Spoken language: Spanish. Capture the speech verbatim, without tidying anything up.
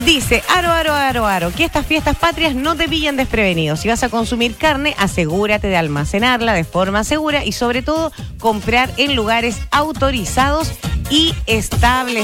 Dice, aro, aro, aro, aro, que estas fiestas patrias no te pillen desprevenidos. Si vas a consumir carne, asegúrate de almacenarla de forma segura y sobre todo comprar en lugares autorizados y establecidos.